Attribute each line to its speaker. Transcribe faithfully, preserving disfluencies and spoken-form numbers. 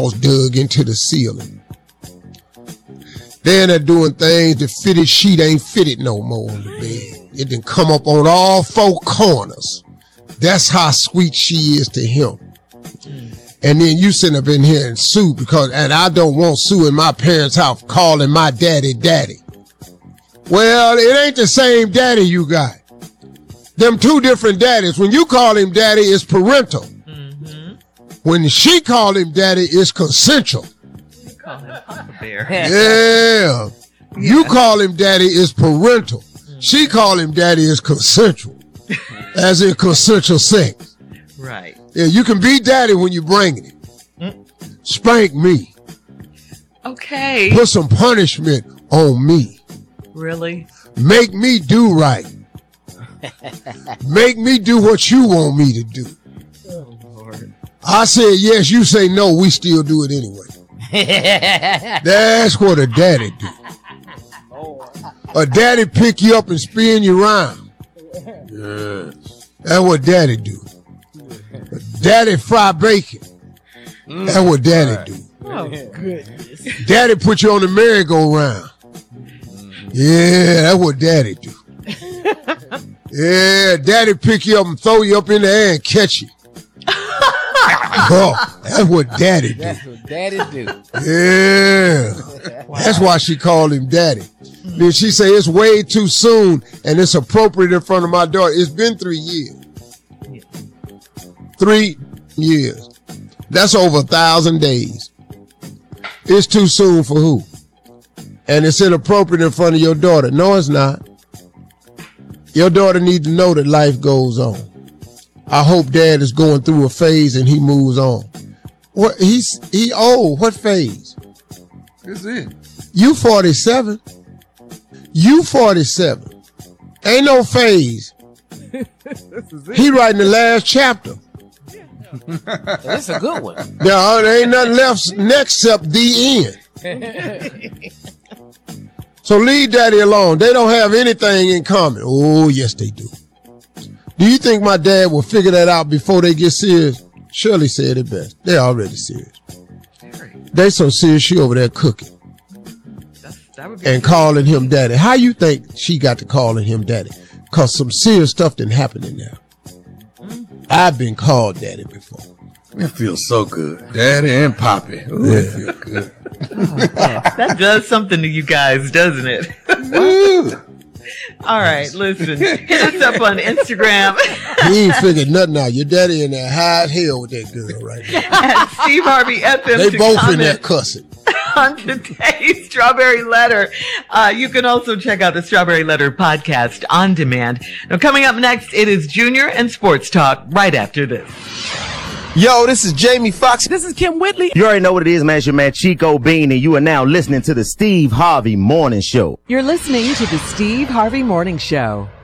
Speaker 1: claws dug into the ceiling. Then they're doing things, the fitted sheet ain't fitted no more on the bed. It done come up on all four corners. That's how sweet she is to him. And then you sitting up in here and Sue because, and I don't want Sue in my parents' house calling my daddy daddy. Well, it ain't the same daddy you got. Them two different daddies. When you call him daddy, it's parental. Mm-hmm. When she call him daddy, it's consensual.
Speaker 2: You call him Papa Bear.
Speaker 1: Yeah. yeah. You call him daddy, it's parental. Mm-hmm. She call him daddy, it's consensual. As in consensual sex.
Speaker 2: Right.
Speaker 1: Yeah, you can be daddy when you bringing it. Mm. Spank me.
Speaker 2: Okay.
Speaker 1: Put some punishment on me.
Speaker 2: Really?
Speaker 1: Make me do right. Make me do what you want me to do.
Speaker 2: Oh, Lord.
Speaker 1: I said yes, you say no, we still do it anyway. That's what a daddy do. A daddy pick you up and spin you around. Yes. That's what daddy do. Daddy fry bacon. Mm, That's what daddy right. do.
Speaker 2: Oh, goodness.
Speaker 1: Daddy put you on the merry-go-round. Yeah, that's what daddy do. Yeah, daddy pick you up and throw you up in the air and catch you. Oh, that's what daddy do.
Speaker 3: That's what daddy do.
Speaker 1: Yeah. Wow. That's why she called him daddy. Mm-hmm. Then she say it's way too soon and it's appropriate in front of my daughter. It's been three years. Yeah. Three years. That's over a thousand days. It's too soon for who? And it's inappropriate in front of your daughter. No, it's not. Your daughter needs to know that life goes on. I hope dad is going through a phase and he moves on. What he's he old. What phase?
Speaker 4: That's it.
Speaker 1: You forty-seven. You forty-seven. Ain't no phase. He writing the last chapter.
Speaker 3: That's a good one.
Speaker 1: No, there ain't nothing left next except the end. So leave daddy alone. They don't have anything in common. Oh, yes, they do. Do you think my dad will figure that out before they get serious? Shirley said it best. They're already serious. They so serious she over there cooking. That's, that would be and calling him daddy. How you think she got to calling him daddy? Because some serious stuff didn't happen in there. Mm-hmm. I've been called daddy before.
Speaker 4: It feels so good. Daddy and Poppy. Ooh, yeah. It feels good.
Speaker 2: Oh, that does something to you guys, doesn't it? All right, listen. Hit us up on Instagram.
Speaker 1: He ain't figured nothing out. Your daddy in there high as hell with that girl right there.
Speaker 2: At Steve Harvey F M.
Speaker 1: They both in there cussing.
Speaker 2: On today's Strawberry Letter. Uh, you can also check out the Strawberry Letter podcast on demand. Now, coming up next, it is Junior and Sports Talk right after this.
Speaker 5: Yo, this is Jamie Foxx.
Speaker 2: This is Kim Whitley.
Speaker 5: You already know what it is, man. It's your man Chico Bean, and you are now listening to the Steve Harvey Morning Show.
Speaker 6: You're listening to the Steve Harvey Morning Show.